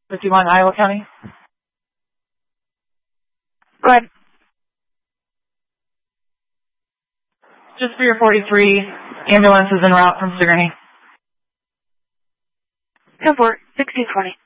51 Iowa County. Go ahead. Just for your 43, ambulance is en route from Sigourney. 10-4, 1620.